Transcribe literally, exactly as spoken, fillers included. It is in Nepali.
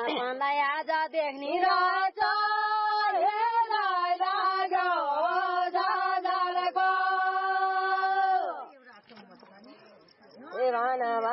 मलाई आज देख्ने रहेछ हेराइ लाग्यो जाजलको ए भन